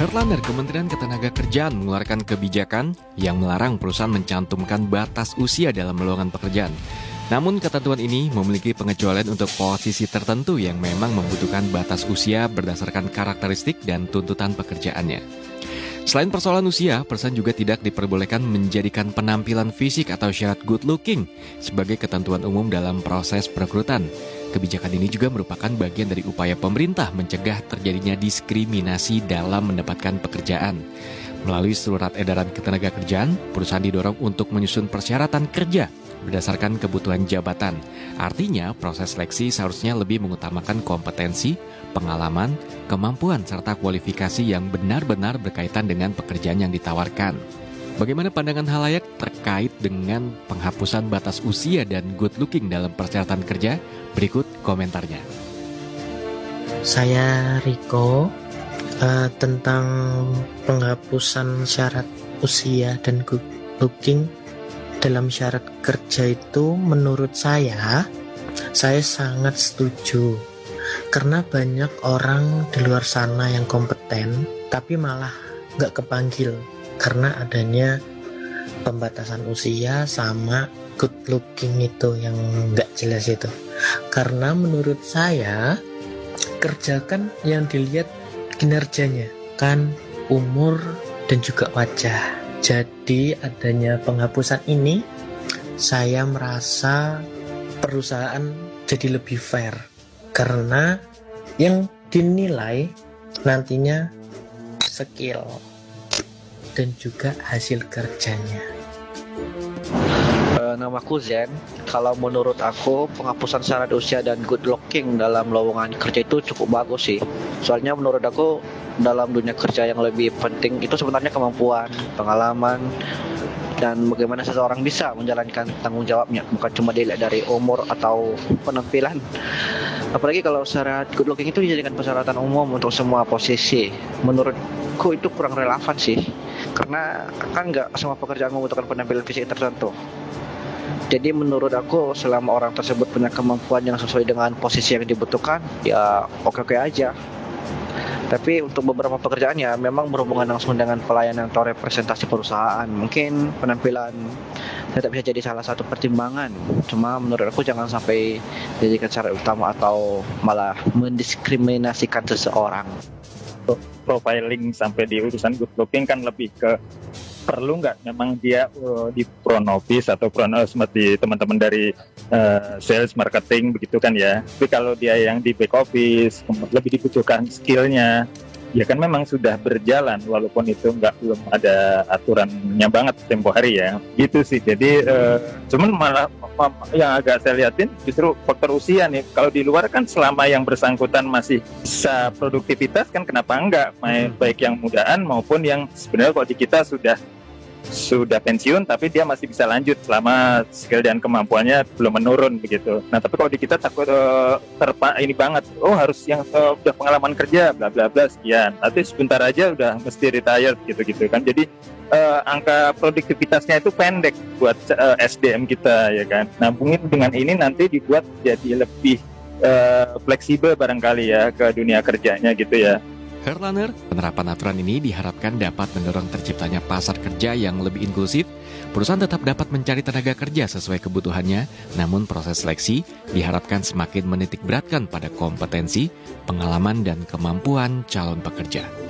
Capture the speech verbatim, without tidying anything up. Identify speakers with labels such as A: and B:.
A: Herlander, Kementerian Ketenagakerjaan mengeluarkan kebijakan yang melarang perusahaan mencantumkan batas usia dalam lowongan pekerjaan. Namun ketentuan ini memiliki pengecualian untuk posisi tertentu yang memang membutuhkan batas usia berdasarkan karakteristik dan tuntutan pekerjaannya. Selain persoalan usia, perusahaan juga tidak diperbolehkan menjadikan penampilan fisik atau syarat good looking sebagai ketentuan umum dalam proses perekrutan. Kebijakan ini juga merupakan bagian dari upaya pemerintah mencegah terjadinya diskriminasi dalam mendapatkan pekerjaan. Melalui surat edaran ketenagakerjaan, perusahaan didorong untuk menyusun persyaratan kerja berdasarkan kebutuhan jabatan. Artinya, proses seleksi seharusnya lebih mengutamakan kompetensi, pengalaman, kemampuan, serta kualifikasi yang benar-benar berkaitan dengan pekerjaan yang ditawarkan. Bagaimana pandangan halayak terkait dengan penghapusan batas usia dan good looking dalam persyaratan kerja? Berikut komentarnya.
B: Saya Riko, uh, tentang penghapusan syarat usia dan good looking dalam syarat kerja itu menurut saya, saya sangat setuju. Karena banyak orang di luar sana yang kompeten, tapi malah nggak kepanggil karena adanya pembatasan usia sama good looking itu yang nggak jelas itu. Karena menurut saya, kerja kan yang dilihat kinerjanya, kan umur dan juga wajah. Jadi adanya penghapusan ini, saya merasa perusahaan jadi lebih fair. Karena yang dinilai nantinya skill dan juga hasil kerjanya.
C: Uh, namaku Zen. Kalau menurut aku penghapusan syarat usia dan good looking dalam lowongan kerja itu cukup bagus sih. Soalnya menurut aku dalam dunia kerja yang lebih penting itu sebenarnya kemampuan, pengalaman, dan bagaimana seseorang bisa menjalankan tanggung jawabnya, bukan cuma dilihat dari umur atau penampilan. Apalagi kalau syarat good looking itu dijadikan persyaratan umum untuk semua posisi. Menurutku itu kurang relevan sih, karena kan nggak semua pekerjaan membutuhkan penampilan fisik tertentu. Jadi menurut aku selama orang tersebut punya kemampuan yang sesuai dengan posisi yang dibutuhkan, ya oke-oke aja. Tapi untuk beberapa pekerjaan ya memang berhubungan langsung dengan pelayanan atau representasi perusahaan. Mungkin penampilan tetap bisa jadi salah satu pertimbangan. Cuma menurut aku jangan sampai dijadikan syarat utama atau malah mendiskriminasikan seseorang.
D: Profiling sampai di urusan good looking kan lebih ke perlu nggak memang dia uh, di front office atau front office di teman-teman dari uh, sales marketing begitu kan ya. Tapi kalau dia yang di back office lebih dibutuhkan skillnya, ya kan memang sudah berjalan walaupun itu nggak belum ada aturannya banget tempo hari ya. Gitu sih. Jadi uh, cuman malah yang agak saya lihatin justru faktor usia nih. Kalau di luar kan selama yang bersangkutan masih bisa produktivitas kan kenapa enggak, baik yang mudaan maupun yang sebenarnya kalau di kita sudah sudah pensiun tapi dia masih bisa lanjut selama skill dan kemampuannya belum menurun begitu. Nah tapi kalau di kita takut uh, terpa ini banget, oh harus yang uh, udah pengalaman kerja bla bla bla sekian, nanti sebentar aja udah mesti retired gitu-gitu kan. Jadi uh, angka produktivitasnya itu pendek buat uh, S D M kita ya kan. Nah mungkin dengan ini nanti dibuat jadi lebih uh, fleksibel barangkali ya ke dunia kerjanya gitu ya.
A: Herlander, penerapan aturan ini diharapkan dapat mendorong terciptanya pasar kerja yang lebih inklusif. Perusahaan tetap dapat mencari tenaga kerja sesuai kebutuhannya, namun proses seleksi diharapkan semakin menitik beratkan pada kompetensi, pengalaman, dan kemampuan calon pekerja.